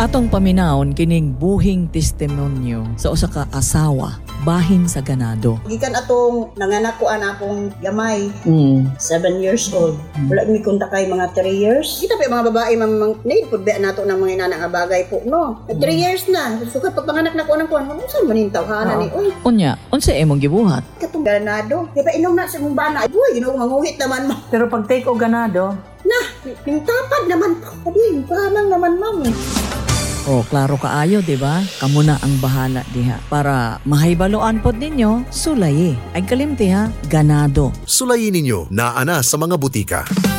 Atong paminawon kining buhing testimonyo sa usa ka asawa bahin sa ganado. Gikan atong nanganak ko akong gamay, 7 years old. Wala mi kunta kay mga 3 years. Kita pa mga babae need pud ba nato ng mga inana nga bagay po no. 3 years na. So kapag panganak na ko anang kuan, unsa man ning tawhana ni oy. Unya, unsa imong gibuhat? Katong ganado. Di ba inom na sa mong bana. Uy, manguhit naman mo. Pero pag take o ganado, Yung tapad naman po. Sabi, parang naman ma'am. O, klaro kaayo, di ba? Kamu na ang bahala diha. Para mahibaloan pod ninyo, sulayi. Ay kalimti ha, ganado. Sulayin ninyo na ana sa mga butika.